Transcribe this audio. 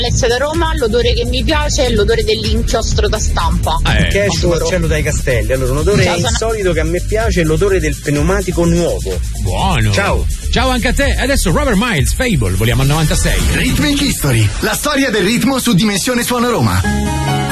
Alessia da Roma, l'odore che mi piace è l'odore dell'inchiostro da stampa. Cash Marcello dai Castelli. Allora, un odore insolito che a me piace è l'odore del pneumatico nuovo. Buono. Ciao. Ciao anche a te. Adesso Robert Miles, Fable, voliamo al 96. Rhythmic History, la storia del ritmo su Dimensione Suono Roma.